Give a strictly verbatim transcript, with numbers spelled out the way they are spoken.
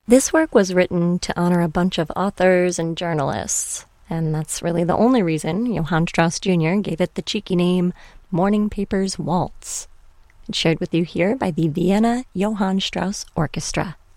This work was written to honor a bunch of authors and journalists, and that's really the only reason Johann Strauss Junior gave it the cheeky name Morning Papers Waltz. It's shared with you here by the Vienna Johann Strauss Orchestra.